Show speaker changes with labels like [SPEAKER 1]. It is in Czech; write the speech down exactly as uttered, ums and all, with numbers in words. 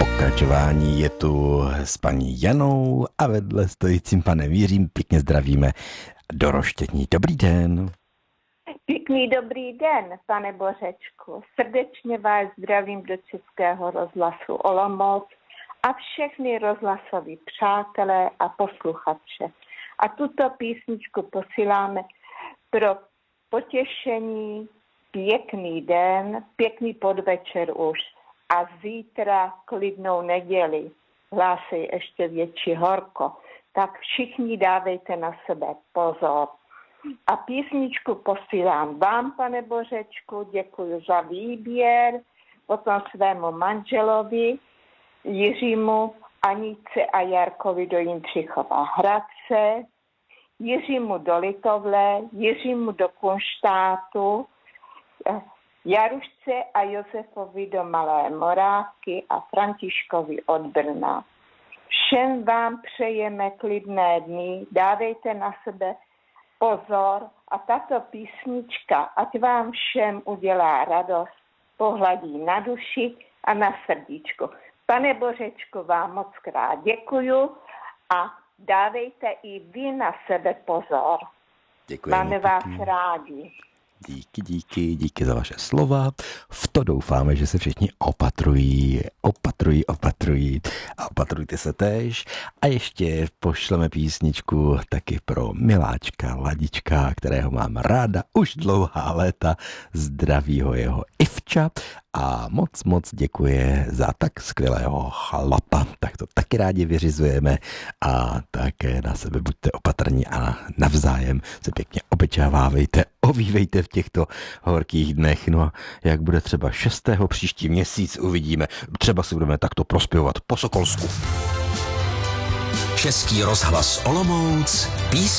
[SPEAKER 1] Pokračování je tu s paní Janou a vedle stojícím panem Jiřím pěkně zdravíme do Roštění. Dobrý den.
[SPEAKER 2] Pěkný dobrý den, pane Bořečku. Srdečně vás zdravím do Českého rozhlasu Olomouc a všechny rozhlasoví přátelé a posluchače. A tuto písničku posíláme pro potěšení, pěkný den, pěkný podvečer už a zítra klidnou neděli. Hlásí ještě větší horko. Tak všichni dávejte na sebe pozor. A písničku posílám vám, pane Bořečku, děkuji za výběr, potom svému manželovi, Jiřímu, Anice a Jarkovi do Jindřichova Hradce, Jiřímu do Litovle, Jiřímu do Kunštátu, Jarušce a Josefovi do Malé Morávky a Františkovi od Brna. Všem vám přejeme klidné dny, dávejte na sebe pozor a tato písnička, ať vám všem udělá radost, pohladí na duši a na srdíčku. Pane Bořečku, vám moc krát děkuju a dávejte i vy na sebe pozor.
[SPEAKER 1] Děkujeme.
[SPEAKER 2] Máme vás rádi.
[SPEAKER 1] Díky, díky, díky za vaše slova. V to doufáme, že se všichni opatrují, opatrují, opatrují a opatrujte se též. A ještě pošleme písničku taky pro miláčka Ladička, kterého mám ráda už dlouhá léta. Zdraví ho jeho Ivča a moc, moc děkuje za tak skvělého chlapa. Tak to taky rádi vyřizujeme a také na sebe buďte opatrní a navzájem se pěkně opečávávejte, ovívejte v těchto horkých dnech. No a jak bude třeba šestého příští měsíc, uvidíme. Třeba si budeme takto prospěvovat po Sokolsku.
[SPEAKER 3] Český rozhlas Olomouc, písně